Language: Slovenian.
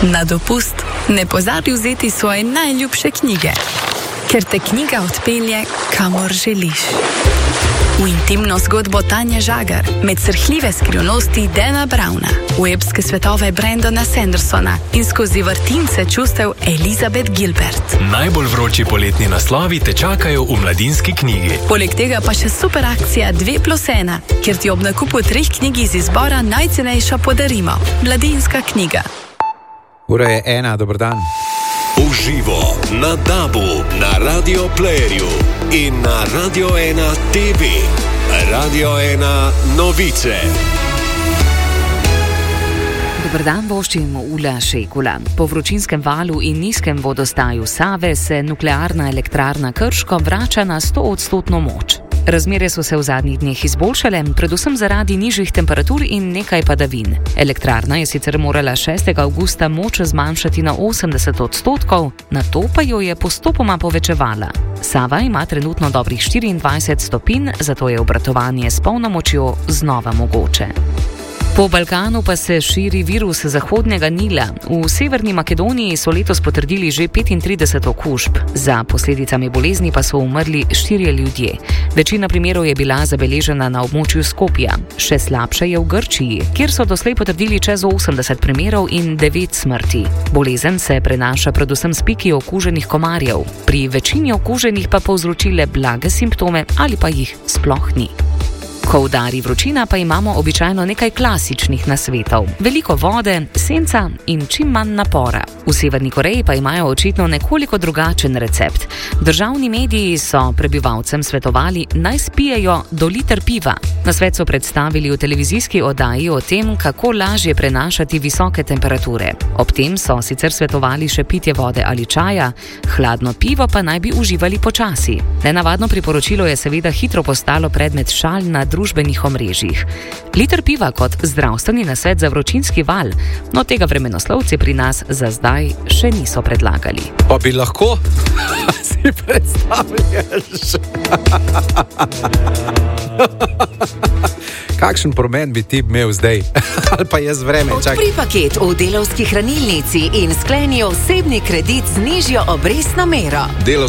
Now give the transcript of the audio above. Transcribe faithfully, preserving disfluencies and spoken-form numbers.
Na dopust ne pozabi vzeti svoje najljubše knjige, ker te knjiga odpelje, kamor želiš. V intimno zgodbo Tanje Žagar, med srhljive skrivnosti Dana Browna, v epske svetove Brandona Sandersona in skozi vrtince čustev Elizabeth Gilbert. Najbolj vroči poletni naslovi te čakajo v Mladinski knjigi. Poleg tega pa še super akcija dve plus ena, kjer ti ob nakupu treh knjig iz izbora najcenejša podarimo. Mladinska knjiga. Ura je ena, dober dan. Uživo na Dabu, na Radio Playerju in na Radio ena T V. Radio ena novice. Dober dan, voščim Ula Šekula. Po vročinskem valu in nizkem vodostaju Save se nuklearna elektrarna Krško vrača na sto odstotno moč. Razmere so se v zadnjih dneh izboljšale, predvsem zaradi nižjih temperatur in nekaj padavin. Elektrarna je sicer morala šestega avgusta moč zmanjšati na osemdeset odstotkov, nato pa jo je postopoma povečevala. Sava ima trenutno dobrih štiriindvajset stopinj, zato je obratovanje s polno močjo znova mogoče. Po Balkanu pa se širi virus Zahodnega Nila. V Severni Makedoniji so letos potrdili že petintrideset okužb. Za posledicami bolezni pa so umrli štirje ljudje. Večina primerov je bila zabeležena na območju Skopja. Še slabše je v Grčiji, kjer so doslej potrdili čez osemdeset primerov in devet smrti. Bolezen se prenaša predvsem s piki okuženih komarjev. Pri večini okuženih pa povzročile blage simptome ali pa jih sploh ni. Ko udari vročina, pa imamo običajno nekaj klasičnih nasvetov. Veliko vode, senca in čim manj napora. V Severni Koreji pa imajo očitno nekoliko drugačen recept. Državni mediji so prebivalcem svetovali, naj spijejo do liter piva. Nasvet so predstavili v televizijski oddaji o tem, kako lažje prenašati visoke temperature. Ob tem so sicer svetovali še pitje vode ali čaja, hladno pivo pa naj bi uživali počasi. Nenavadno priporočilo je seveda hitro postalo predmet šal na družbenih omrežjih. Liter piva kot zdravstveni nasvet za vročinski val, no tega vremenoslovci pri nas za zdaj še niso predlagali. Pa bi lahko? Si predstavljaš? Kakšen pomen bi ti imel zdaj? Ali pa jaz vreme? Odpri paket v Delavski hranilnici in skleni osebni kredit z nižjo obrestno mero.